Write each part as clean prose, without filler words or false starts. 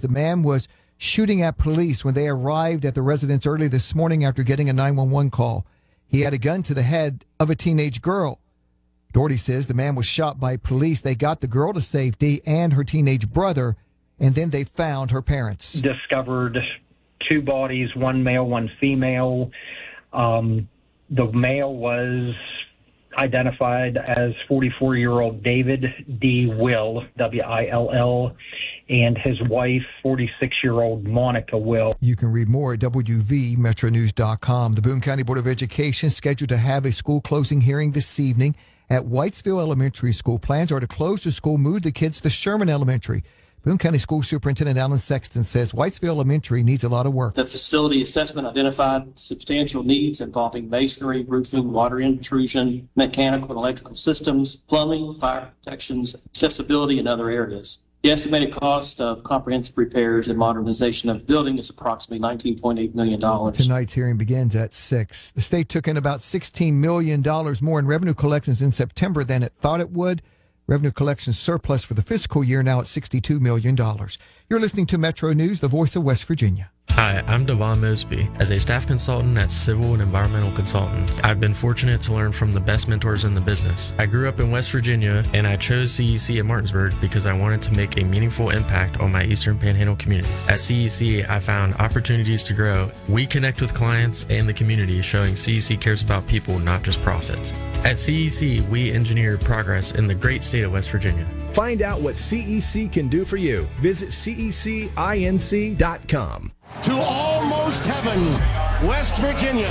The man was shooting at police when they arrived at the residence early this morning after getting a 911 call. He had a gun to the head of a teenage girl. Doherty says the man was shot by police. They got the girl to safety and her teenage brother, and then they found her parents. Discovered 2 bodies, 1 male, 1 female. The male was identified as 44-year-old David D. Will, W-I-L-L, and his wife, 46-year-old Monica Will. You can read more at WVMetroNews.com. The Boone County Board of Education is scheduled to have a school closing hearing this evening at Whitesville Elementary School. Plans are to close the school, move the kids to Sherman Elementary. Boone County School Superintendent Alan Sexton says Whitesville Elementary needs a lot of work. The facility assessment identified substantial needs involving masonry, roofing, water intrusion, mechanical and electrical systems, plumbing, fire protections, accessibility, and other areas. The estimated cost of comprehensive repairs and modernization of the building is approximately $19.8 million. Tonight's hearing begins at 6. The state took in about $16 million more in revenue collections in September than it thought it would. Revenue collections surplus for the fiscal year now at $62 million. You're listening to Metro News, the voice of West Virginia. Hi, I'm Devon Mosby. As a staff consultant at Civil and Environmental Consultants, I've been fortunate to learn from the best mentors in the business. I grew up in West Virginia, and I chose CEC at Martinsburg because I wanted to make a meaningful impact on my Eastern Panhandle community. At CEC, I found opportunities to grow. We connect with clients and the community, showing CEC cares about people, not just profits. At CEC, we engineer progress in the great state of West Virginia. Find out what CEC can do for you. Visit CECinc.com. To almost heaven, West Virginia.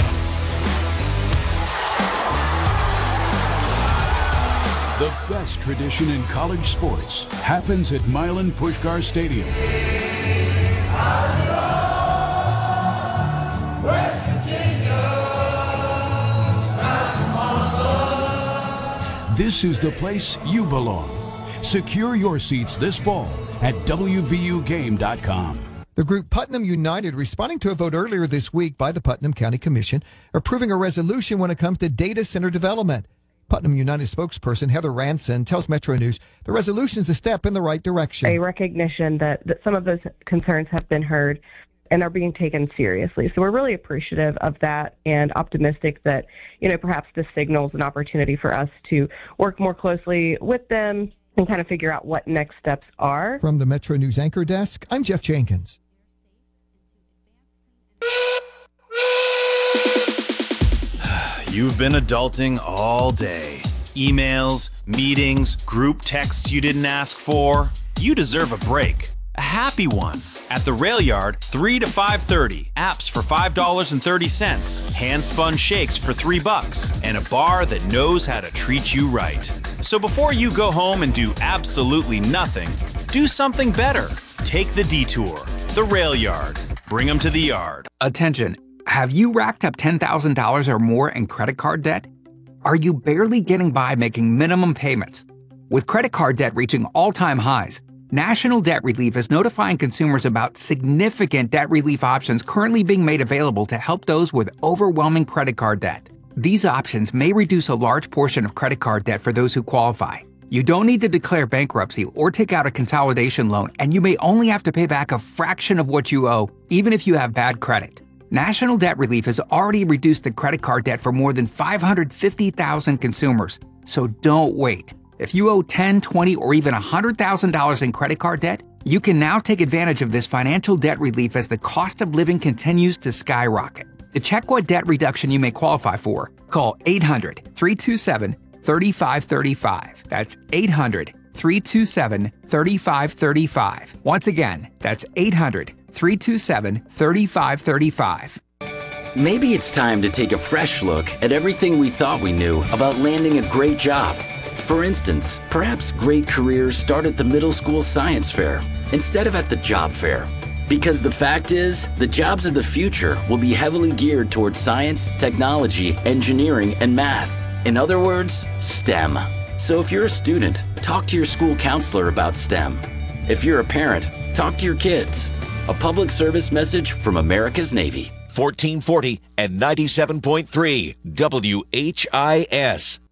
The best tradition in college sports happens at Milan Puskar Stadium. West Virginia. This is the place you belong. Secure your seats this fall at WVUGame.com. The group Putnam United responding to a vote earlier this week by the Putnam County Commission approving a resolution when it comes to data center development. Putnam United spokesperson Heather Ranson tells Metro News the resolution is a step in the right direction. A recognition that some of those concerns have been heard and are being taken seriously. So we're really appreciative of that and optimistic that, perhaps this signals an opportunity for us to work more closely with them and kind of figure out what next steps are. From the Metro News Anchor Desk, I'm Jeff Jenkins. You've been adulting all day. Emails, meetings, group texts you didn't ask for. You deserve a break. A happy one. At the Rail Yard, 3 to 5:30. Apps for $5.30. Hand-spun shakes for $3. And a bar that knows how to treat you right. So before you go home and do absolutely nothing, do something better. Take the detour. The Rail Yard. Bring them to the yard. Attention. Have you racked up $10,000 or more in credit card debt? Are you barely getting by making minimum payments? With credit card debt reaching all-time highs, National Debt Relief is notifying consumers about significant debt relief options currently being made available to help those with overwhelming credit card debt. These options may reduce a large portion of credit card debt for those who qualify. You don't need to declare bankruptcy or take out a consolidation loan, and you may only have to pay back a fraction of what you owe, even if you have bad credit. National Debt Relief has already reduced the credit card debt for more than 550,000 consumers, so don't wait. If you owe $10,000, $20,000, or even $100,000 in credit card debt, you can now take advantage of this financial debt relief as the cost of living continues to skyrocket. To check what debt reduction you may qualify for, call 800-327-3535. That's 800-327-3535. Once again, that's 800-327-3535. Maybe it's time to take a fresh look at everything we thought we knew about landing a great job. For instance, perhaps great careers start at the middle school science fair instead of at the job fair. Because the fact is, the jobs of the future will be heavily geared towards science, technology, engineering, and math. In other words, STEM. So if you're a student, talk to your school counselor about STEM. If you're a parent, talk to your kids. A public service message from America's Navy. 1440 and 97.3 WHIS.